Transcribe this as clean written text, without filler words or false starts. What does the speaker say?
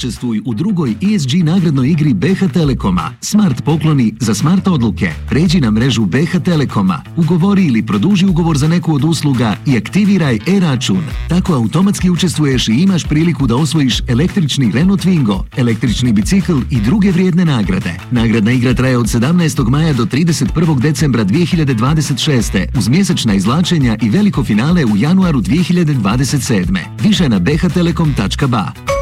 Učestvuj u drugoj ESG nagradnoj igri BH Telekoma. Smart pokloni za smart odluke. Pređi na mrežu BH Telekoma, ugovori ili produži ugovor za neku od usluga i aktiviraj e-račun. Tako automatski učestvuješ i imaš priliku da osvojiš električni Renault Twingo, električni bicikl i druge vrijedne nagrade. Nagradna igra traje od 17. maja do 31. decembra 2026. uz mjesečna izvlačenja i veliko finale u januaru 2027. Više na bhtelekom.ba.